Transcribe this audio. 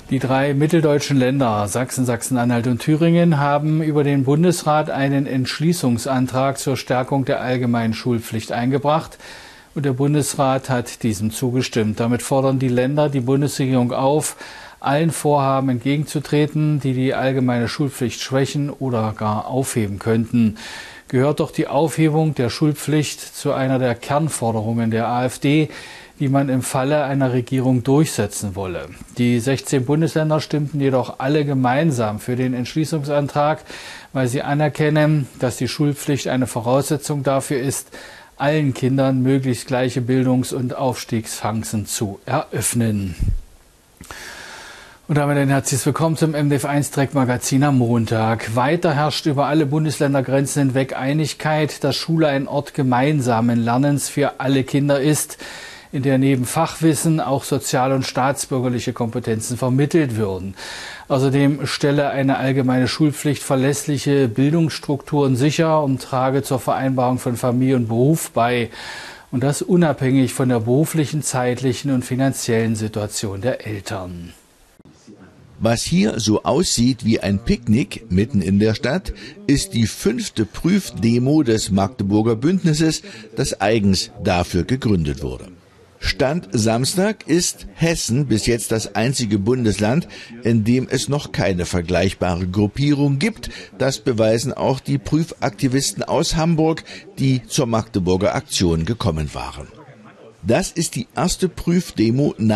Die 3 mitteldeutschen Länder Sachsen, Sachsen-Anhalt und Thüringen haben über den Bundesrat einen Entschließungsantrag zur Stärkung der allgemeinen Schulpflicht eingebracht. Und der Bundesrat hat diesem zugestimmt. Damit fordern die Länder die Bundesregierung auf, allen Vorhaben entgegenzutreten, die die allgemeine Schulpflicht schwächen oder gar aufheben könnten. Gehört doch die Aufhebung der Schulpflicht zu einer der Kernforderungen der AfD, die man im Falle einer Regierung durchsetzen wolle. Die 16 Bundesländer stimmten jedoch alle gemeinsam für den Entschließungsantrag, weil sie anerkennen, dass die Schulpflicht eine Voraussetzung dafür ist, allen Kindern möglichst gleiche Bildungs- und Aufstiegschancen zu eröffnen. Und damit ein herzliches Willkommen zum MDF1 Direktmagazin am Montag. Weiter herrscht über alle Bundesländergrenzen hinweg Einigkeit, dass Schule ein Ort gemeinsamen Lernens für alle Kinder ist, in der neben Fachwissen auch sozial- und staatsbürgerliche Kompetenzen vermittelt würden. Außerdem stelle eine allgemeine Schulpflicht verlässliche Bildungsstrukturen sicher und trage zur Vereinbarung von Familie und Beruf bei. Und das unabhängig von der beruflichen, zeitlichen und finanziellen Situation der Eltern. Was hier so aussieht wie ein Picknick mitten in der Stadt, ist die 5. Prüfdemo des Magdeburger Bündnisses, das eigens dafür gegründet wurde. Stand Samstag ist Hessen bis jetzt das einzige Bundesland, in dem es noch keine vergleichbare Gruppierung gibt. Das beweisen auch die Prüfaktivisten aus Hamburg, die zur Magdeburger Aktion gekommen waren. Das ist die erste Prüfdemo